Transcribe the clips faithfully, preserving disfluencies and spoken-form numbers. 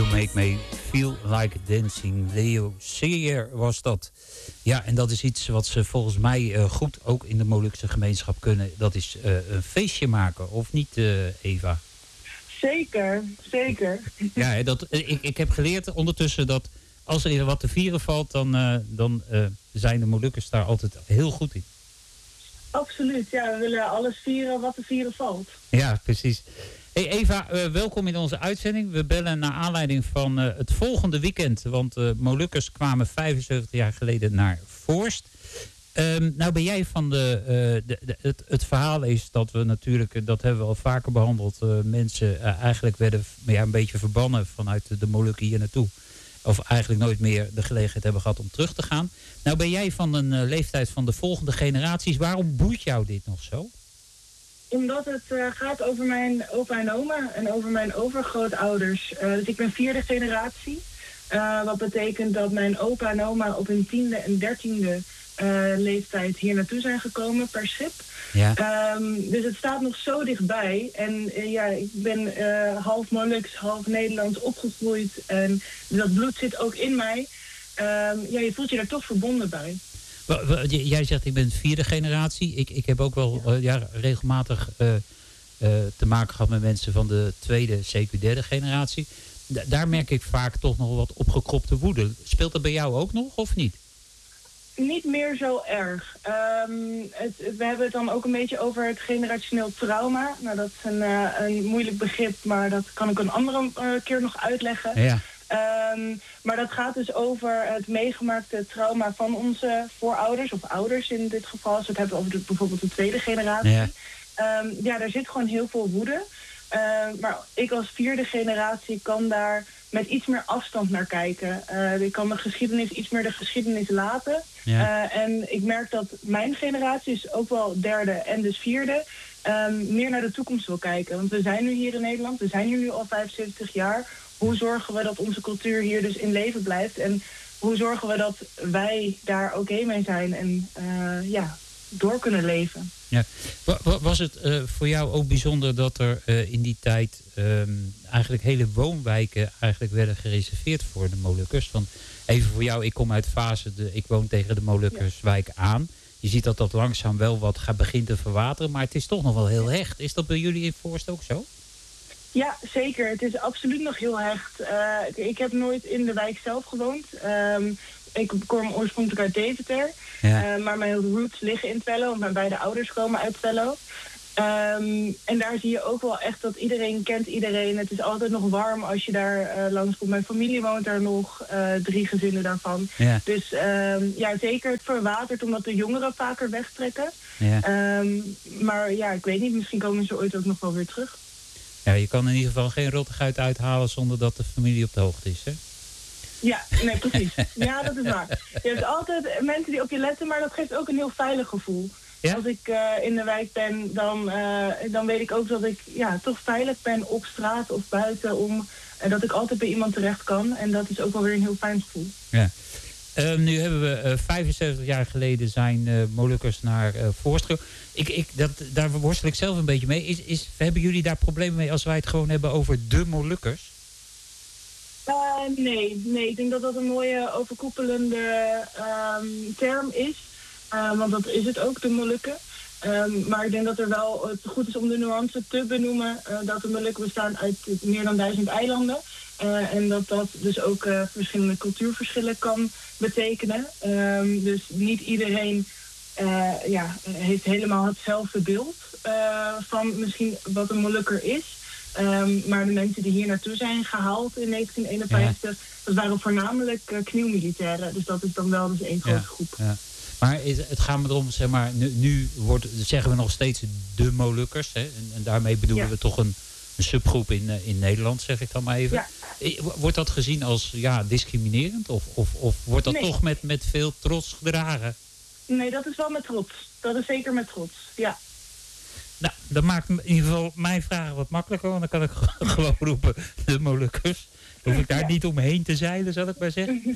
Make Me Feel Like Dancing. Leo Sayer was dat. Ja, en dat is iets wat ze volgens mij uh, goed ook in de Molukse gemeenschap kunnen. Dat is uh, een feestje maken, of niet, uh, Eva? Zeker, zeker. Ja, dat, ik, ik heb geleerd ondertussen dat als er wat te vieren valt, dan, uh, dan uh, zijn de Molukkers daar altijd heel goed in. Absoluut, ja. We willen alles vieren wat te vieren valt. Ja, precies. Hey Eva, uh, welkom in onze uitzending. We bellen naar aanleiding van uh, het volgende weekend. Want uh, Molukkers kwamen vijfenzeventig jaar geleden naar Voorst. Um, nou ben jij van de, uh, de, de... het, het verhaal is dat we natuurlijk... Uh, dat hebben we al vaker behandeld. Uh, mensen uh, eigenlijk werden ja, een beetje verbannen vanuit de, de Molukken hier naartoe. Of eigenlijk nooit meer de gelegenheid hebben gehad om terug te gaan. Nou ben jij van een uh, leeftijd van de volgende generaties. Waarom boeit jou dit nog zo? Omdat het uh, gaat over mijn opa en oma en over mijn overgrootouders. Uh, dus ik ben vierde generatie. Uh, wat betekent dat mijn opa en oma op hun tiende en dertiende uh, leeftijd hier naartoe zijn gekomen per schip. Ja. Um, dus het staat nog zo dichtbij. En uh, ja, ik ben uh, half Moluks, half Nederlands opgegroeid. En dat bloed zit ook in mij. Um, ja, je voelt je daar toch verbonden bij. Jij zegt, ik ben vierde generatie. Ik, ik heb ook wel uh, ja, regelmatig uh, uh, te maken gehad met mensen van de tweede, C Q derde generatie. Da- daar merk ik vaak toch nog wat opgekropte woede. Speelt dat bij jou ook nog, of niet? Niet meer zo erg. Um, het, we hebben het dan ook een beetje over het generationeel trauma. Nou, dat is een, uh, een moeilijk begrip, maar dat kan ik een andere uh, keer nog uitleggen. Ja. Um, maar dat gaat dus over het meegemaakte trauma van onze voorouders, of ouders in dit geval. Als we het hebben over de, bijvoorbeeld de tweede generatie. Ja. Um, ja, daar zit gewoon heel veel woede. Uh, maar ik als vierde generatie kan daar met iets meer afstand naar kijken. Uh, ik kan de geschiedenis iets meer de geschiedenis laten. Ja. Uh, en ik merk dat mijn generatie, dus ook wel derde en dus vierde, um, meer naar de toekomst wil kijken. Want we zijn nu hier in Nederland, we zijn hier nu al vijfenzeventig jaar. Hoe zorgen we dat onze cultuur hier dus in leven blijft? En hoe zorgen we dat wij daar oké mee zijn en uh, ja, door kunnen leven? Ja. Was het uh, voor jou ook bijzonder dat er uh, in die tijd um, eigenlijk hele woonwijken eigenlijk werden gereserveerd voor de Molukkers? Want even voor jou, ik kom uit Vaassen, de, ik woon tegen de Molukkerswijk aan. Je ziet dat dat langzaam wel wat gaat begint te verwateren, maar het is toch nog wel heel hecht. Is dat bij jullie in Voorst ook zo? Ja, zeker. Het is absoluut nog heel hecht. Uh, ik heb nooit in de wijk zelf gewoond. Um, ik kom oorspronkelijk uit Deventer. Ja. Uh, maar mijn roots liggen in Twello, want mijn beide ouders komen uit Twello. Um, en daar zie je ook wel echt dat iedereen kent iedereen. Het is altijd nog warm als je daar uh, langskomt. Mijn familie woont daar nog, uh, drie gezinnen daarvan. Ja. Dus um, ja, zeker het verwatert omdat de jongeren vaker wegtrekken. Ja. Um, maar ja, ik weet niet, misschien komen ze ooit ook nog wel weer terug. Ja, je kan in ieder geval geen rottigheid uithalen zonder dat de familie op de hoogte is, hè? Ja, nee, precies. Ja, dat is waar. Je hebt altijd mensen die op je letten, maar dat geeft ook een heel veilig gevoel. Ja? Als ik uh, in de wijk ben, dan, uh, dan weet ik ook dat ik ja, toch veilig ben op straat of buiten. Om, uh, dat ik altijd bij iemand terecht kan. En dat is ook wel weer een heel fijn gevoel. Ja. Uh, nu hebben we uh, vijfenzeventig jaar geleden zijn uh, Molukkers naar uh, Voorst gekomen. Ik, ik, dat, daar worstel ik zelf een beetje mee. Is, is, hebben jullie daar problemen mee als wij het gewoon hebben over de Molukkers? Uh, nee, nee, ik denk dat dat een mooie overkoepelende um, term is. Uh, want dat is het ook, de Molukken. Um, maar ik denk dat er wel het goed is om de nuance te benoemen. Uh, dat de Molukken bestaan uit meer dan duizend eilanden. Uh, en dat dat dus ook uh, verschillende cultuurverschillen kan betekenen. Um, dus niet iedereen uh, ja, heeft helemaal hetzelfde beeld uh, van misschien wat een Molukker is. Um, maar de mensen die hier naartoe zijn gehaald in negentien eenenvijftig, ja. dat waren voornamelijk uh, knieuwmilitairen. Dus dat is dan wel dus één grote ja. groep. Ja. Maar is, het gaat me erom, zeg maar, nu, nu wordt, zeggen we nog steeds de Molukkers. Hè? En, en daarmee bedoelen ja. we toch een, een subgroep in, in Nederland, zeg ik dan maar even. Ja. Wordt dat gezien als ja, discriminerend? Of, of, of wordt dat nee. toch met, met veel trots gedragen? Nee, dat is wel met trots. Dat is zeker met trots, ja. Nou, dat maakt in ieder geval mijn vragen wat makkelijker. Want dan kan ik gewoon roepen, de Molukkers. Hoef ik daar ja. niet omheen te zeilen, zal ik maar zeggen.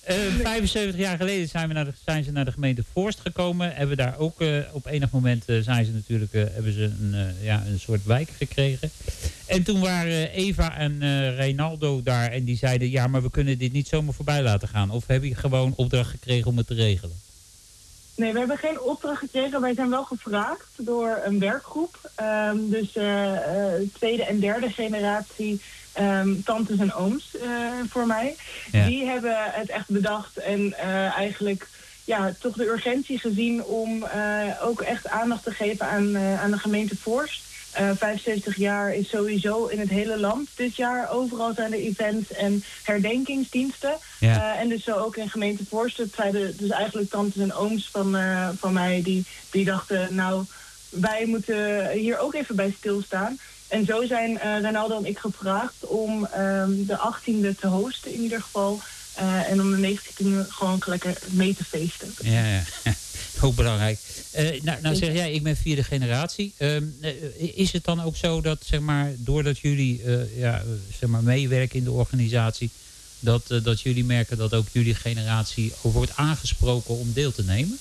Uh, vijfenzeventig jaar geleden zijn, we naar de, zijn ze naar de gemeente Voorst gekomen. Hebben daar ook uh, op enig moment uh, zijn ze natuurlijk uh, hebben ze een, uh, ja, een soort wijk gekregen. En toen waren Eva en uh, Reynaldo daar en die zeiden, ja, maar we kunnen dit niet zomaar voorbij laten gaan. Of heb je gewoon opdracht gekregen om het te regelen? Nee, we hebben geen opdracht gekregen. Wij zijn wel gevraagd door een werkgroep. Um, dus uh, uh, tweede en derde generatie um, tantes en ooms uh, voor mij. Ja. Die hebben het echt bedacht en uh, eigenlijk ja, toch de urgentie gezien om uh, ook echt aandacht te geven aan, uh, aan de gemeente Voorst. Uh, vijfenzeventig jaar is sowieso in het hele land dit jaar. Overal zijn er events en herdenkingsdiensten. Ja. Uh, en dus zo ook in gemeente Voorst. Het zeiden dus eigenlijk tantes en ooms van, uh, van mij die, die dachten, nou, wij moeten hier ook even bij stilstaan. En zo zijn uh, Reynaldo en ik gevraagd om um, de achttiende te hosten in ieder geval. Uh, en om de negentiende gewoon lekker mee te feesten. Ja, ja. Ook belangrijk. Uh, nou, nou zeg jij, ik ben vierde generatie. Uh, is het dan ook zo dat, zeg maar, doordat jullie uh, ja, zeg maar meewerken in de organisatie, dat, uh, dat jullie merken dat ook jullie generatie wordt aangesproken om deel te nemen?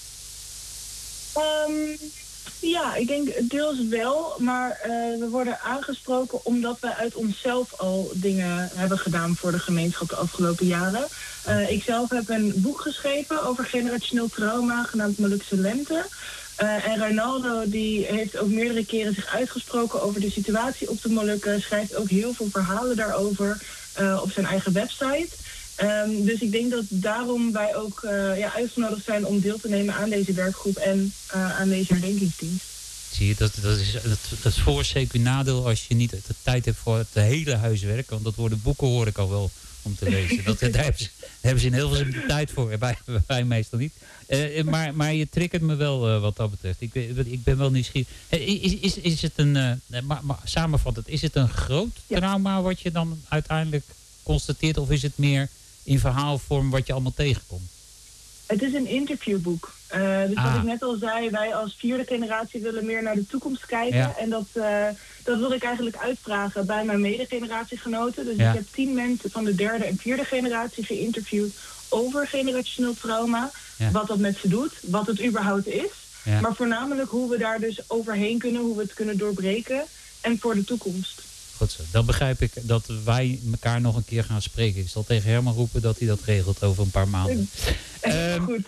Um, ja, ik denk deels wel. Maar uh, we worden aangesproken omdat we uit onszelf al dingen hebben gedaan voor de gemeenschap de afgelopen jaren. Uh, ik zelf heb een boek geschreven over generationeel trauma, genaamd Molukse Lente. Uh, en Reynaldo die heeft ook meerdere keren zich uitgesproken over de situatie op de Molukken. Schrijft ook heel veel verhalen daarover uh, op zijn eigen website. Um, dus ik denk dat daarom wij ook uh, ja, uitgenodigd zijn om deel te nemen aan deze werkgroep en uh, aan deze herdenkingsdienst. Zie je, dat, dat, is, dat, dat is voor zeker nadeel als je niet de tijd hebt voor het hele huiswerk. Want dat worden boeken, hoor ik al wel, om te lezen. Dat, daar, hebben ze, daar hebben ze in heel veel de tijd voor. Wij, wij meestal niet. Uh, maar, maar je triggert me wel uh, wat dat betreft. Ik, ik ben wel nieuwsgierig. Is, is, is het een, uh, maar, maar samenvattend, is het een groot ja. trauma wat je dan uiteindelijk constateert? Of is het meer in verhaalvorm wat je allemaal tegenkomt? Het is een interviewboek. Uh, dus ah. wat ik net al zei, wij als vierde generatie willen meer naar de toekomst kijken. Ja. En dat, uh, dat wil ik eigenlijk uitvragen bij mijn mede-generatiegenoten. Dus ja. ik heb tien mensen van de derde en vierde generatie geïnterviewd over generationeel trauma. Ja. Wat dat met ze doet, wat het überhaupt is. Ja. Maar voornamelijk hoe we daar dus overheen kunnen, hoe we het kunnen doorbreken. En voor de toekomst. Goed zo. Dan begrijp ik dat wij elkaar nog een keer gaan spreken. Ik zal tegen Herman roepen dat hij dat regelt over een paar maanden. um, Goed.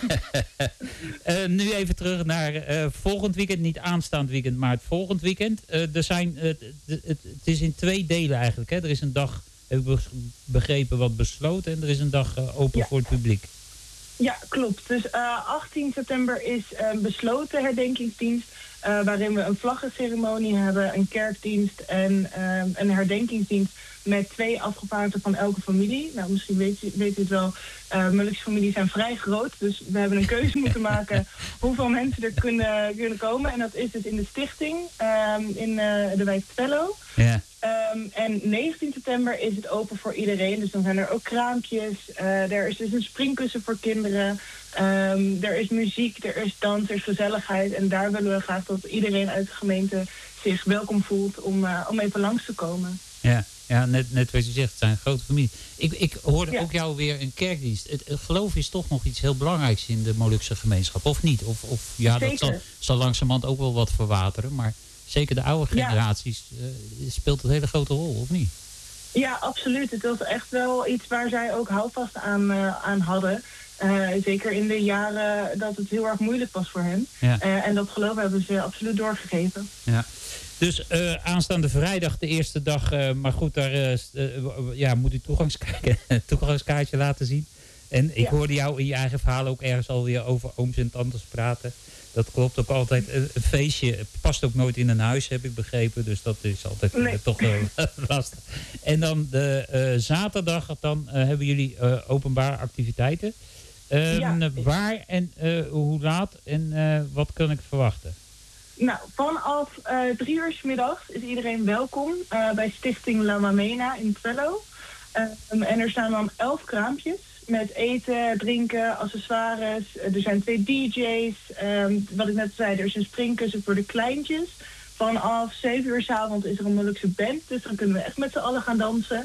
uh, nu even terug naar uh, volgend weekend. Niet aanstaand weekend, maar het volgend weekend. Uh, er zijn, uh, het, het, het is in twee delen eigenlijk. Hè. Er is een dag, heb ik begrepen, wat besloten. En er is een dag uh, open ja. voor het publiek. Ja, klopt. Dus uh, achttien september is een besloten herdenkingsdienst. Uh, waarin we een vlaggenceremonie hebben, een kerkdienst en uh, een herdenkingsdienst met twee afgevaardigden van elke familie. Nou, misschien weet je, weet je het wel, uh, Molukse families zijn vrij groot, dus we hebben een keuze moeten maken hoeveel mensen er kunnen, kunnen komen. En dat is dus in de stichting, um, in uh, de wijk Twello. Ja. Um, en negentien september is het open voor iedereen, dus dan zijn er ook kraampjes, uh, er is dus een springkussen voor kinderen. Um, er is muziek, er is dans, er is gezelligheid. En daar willen we graag dat iedereen uit de gemeente zich welkom voelt om, uh, om even langs te komen. Ja, ja net, net wat je zegt, het zijn een grote familie. Ik, ik hoorde ja. ook jou weer een kerkdienst. Het, het geloof is toch nog iets heel belangrijks in de Molukse gemeenschap, of niet? Of, of ja, zeker. Dat zal, zal langzamerhand ook wel wat verwateren. Maar zeker de oude generaties ja. uh, speelt een hele grote rol, of niet? Ja, absoluut. Het was echt wel iets waar zij ook houvast aan, uh, aan hadden. Uh, zeker in de jaren dat het heel erg moeilijk was voor hen. Ja. Uh, en dat geloof hebben ze absoluut doorgegeven. Ja. Dus uh, aanstaande vrijdag de eerste dag. Uh, maar goed, daar uh, uh, ja, moet u toegangskaartje, toegangskaartje laten zien. En ik ja. hoorde jou in je eigen verhaal ook ergens alweer over ooms en tantes praten. Dat klopt ook altijd. Een feestje past ook nooit in een huis, heb ik begrepen. Dus dat is altijd nee. uh, toch uh, lastig. En dan de uh, zaterdag dan uh, hebben jullie uh, openbare activiteiten. Um, ja. Waar en uh, hoe laat en uh, wat kan ik verwachten? Nou, vanaf uh, drie uur 's middags is iedereen welkom uh, bij Stichting La Mamena in Twello. Um, en er staan dan elf kraampjes met eten, drinken, accessoires. Er zijn twee D J's. Um, wat ik net zei, er is een springkussen voor de kleintjes. Vanaf zeven uur 's avonds is er een Molukse band, dus dan kunnen we echt met z'n allen gaan dansen.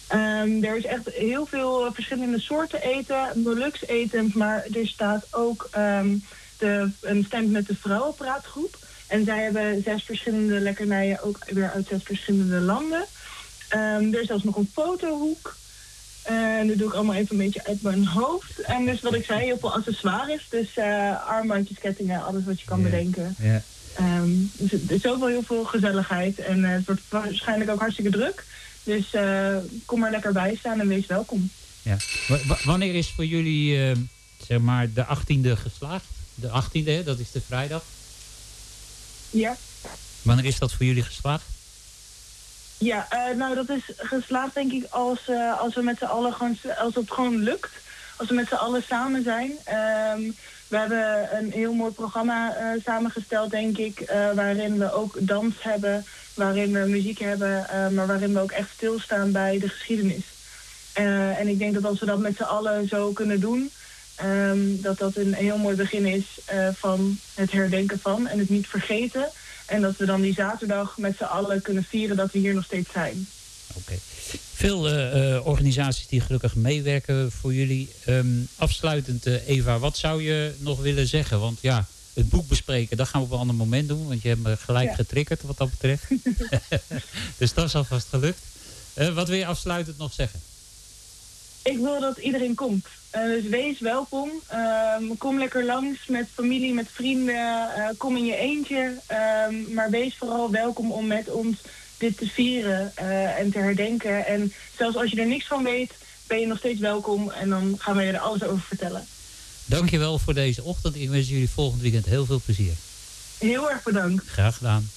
Um, er is echt heel veel verschillende soorten eten, Molukse eten, maar er staat ook um, de, een stand met de vrouwenpraatgroep. En zij hebben zes verschillende lekkernijen, ook weer uit zes verschillende landen. Um, er is zelfs nog een fotohoek. En dat doe ik allemaal even een beetje uit mijn hoofd. En dus wat ik zei, heel veel accessoires. Dus uh, armbandjes, kettingen, alles wat je kan yeah. bedenken. Yeah. Um, dus er is zoveel heel veel gezelligheid. En uh, het wordt waarschijnlijk ook hartstikke druk. Dus uh, kom maar lekker bij staan en wees welkom. Ja. W- w- wanneer is voor jullie uh, zeg maar de achttiende geslaagd? De achttiende, dat is de vrijdag. Ja. Wanneer is dat voor jullie geslaagd? Ja, uh, nou dat is geslaagd denk ik als, uh, als we met z'n allen gewoon, als het gewoon lukt. Als we met z'n allen samen zijn. Um, we hebben een heel mooi programma uh, samengesteld denk ik. Uh, waarin we ook dans hebben. Waarin we muziek hebben. Uh, maar waarin we ook echt stilstaan bij de geschiedenis. Uh, en ik denk dat als we dat met z'n allen zo kunnen doen. Um, dat dat een heel mooi begin is uh, van het herdenken van. En het niet vergeten. En dat we dan die zaterdag met z'n allen kunnen vieren dat we hier nog steeds zijn. Oké. Okay. Veel uh, uh, organisaties die gelukkig meewerken voor jullie. Um, afsluitend, uh, Eva, wat zou je nog willen zeggen? Want ja, het boek bespreken, dat gaan we op een ander moment doen. Want je hebt me gelijk ja. getriggerd wat dat betreft. Dus dat is alvast gelukt. Uh, wat wil je afsluitend nog zeggen? Ik wil dat iedereen komt. Uh, dus wees welkom. Uh, kom lekker langs met familie, met vrienden. Uh, kom in je eentje. Uh, maar wees vooral welkom om met ons dit te vieren uh, en te herdenken. En zelfs als je er niks van weet, ben je nog steeds welkom. En dan gaan we je er alles over vertellen. Dankjewel voor deze ochtend. Ik wens jullie volgend weekend heel veel plezier. Heel erg bedankt. Graag gedaan.